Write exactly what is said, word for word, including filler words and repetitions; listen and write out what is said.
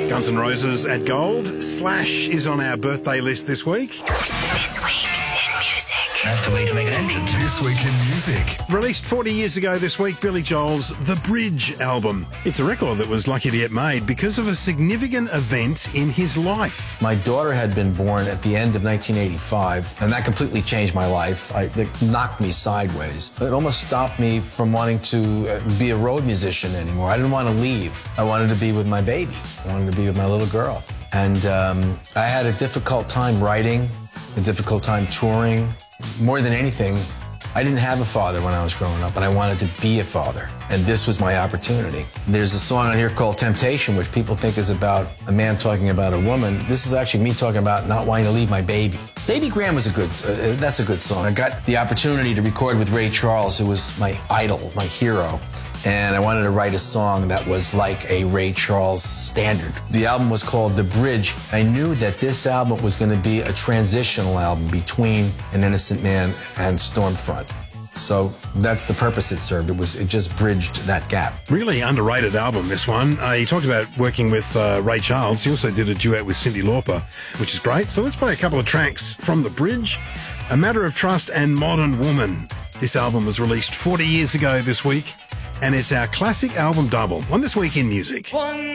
Guns N' Roses at Gold. Slash is on our birthday list this week. This Week in Music. That's the way to make an entrance. This Week in Music. Released forty years ago this week, Billy Joel's The Bridge album. It's a record that was lucky to get made because of a significant event in his life. My daughter had been born at the end of nineteen eighty-five, and that completely changed my life. I, it knocked me sideways. It almost stopped me from wanting to be a road musician anymore. I didn't want to leave. I wanted to be with my baby. I wanted to be with my little girl. And um, I had a difficult time writing, a difficult time touring. More than anything, I didn't have a father when I was growing up, and I wanted to be a father. And this was my opportunity. There's a song on here called Temptation, which people think is about a man talking about a woman. This is actually me talking about not wanting to leave my baby. Baby Graham was a good, uh, that's a good song. I got the opportunity to record with Ray Charles, who was my idol, my hero. And I wanted to write a song that was like a Ray Charles standard. The album was called The Bridge. I knew that this album was going to be a transitional album between An Innocent Man and Stormfront. So that's the purpose it served. It was it just bridged that gap. Really underrated album, this one. Uh, he talked about working with uh, Ray Charles. He also did a duet with Cyndi Lauper, which is great. So let's play a couple of tracks from The Bridge. A Matter of Trust and Modern Woman. This album was released forty years ago this week, and it's our classic album double on This Week in Music. One